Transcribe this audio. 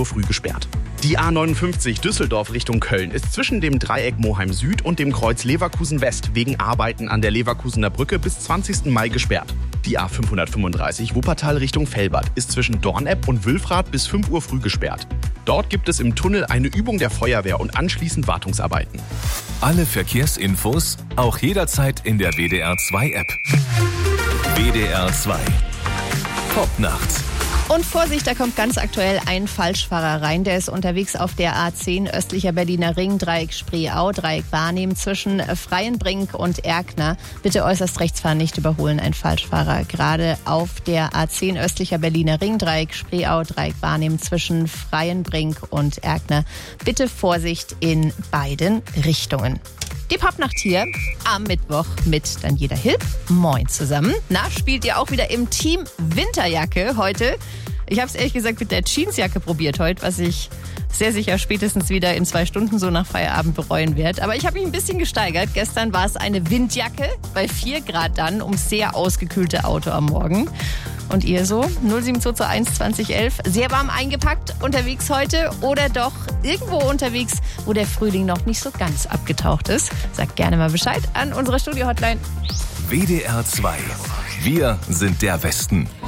Uhr früh gesperrt. Die A59 Düsseldorf Richtung Köln ist zwischen dem Dreieck Moheim Süd und dem Kreuz Leverkusen West wegen Arbeiten an der Leverkusener Brücke bis 20. Mai gesperrt. Die A535 Wuppertal Richtung Velbert ist zwischen Dornepp und Wülfrath bis 5 Uhr früh gesperrt. Dort gibt es im Tunnel eine Übung der Feuerwehr und anschließend Wartungsarbeiten. Alle Verkehrsinfos auch jederzeit in der WDR 2 App. WDR 2 Popnacht. Und Vorsicht, da kommt ganz aktuell ein Falschfahrer rein. Der ist unterwegs auf der A10 östlicher Berliner Ring, Dreieck Spreeau, Dreieck Wahrnehmen zwischen Freienbrink und Erkner. Bitte äußerst rechts fahren, nicht überholen, ein Falschfahrer. Gerade auf der A10 östlicher Berliner Ring, Dreieck Spreeau, Dreieck Wahrnehmen zwischen Freienbrink und Erkner. Bitte Vorsicht in beiden Richtungen. Die Popnacht hier am Mittwoch mit Daniela Hilb. Moin zusammen. Na, spielt ihr auch wieder im Team Winterjacke heute? Ich habe es ehrlich gesagt mit der Jeansjacke probiert heute, was ich sehr sicher spätestens wieder in 2 Stunden so nach Feierabend bereuen werde. Aber ich habe mich ein bisschen gesteigert. Gestern war es eine Windjacke bei 4 Grad dann ums sehr ausgekühlte Auto am Morgen. Und ihr so? 07221 2011. Sehr warm eingepackt unterwegs heute oder doch irgendwo unterwegs, wo der Frühling noch nicht so ganz abgetaucht ist? Sagt gerne mal Bescheid an unsere Studio-Hotline. WDR 2. Wir sind der Westen.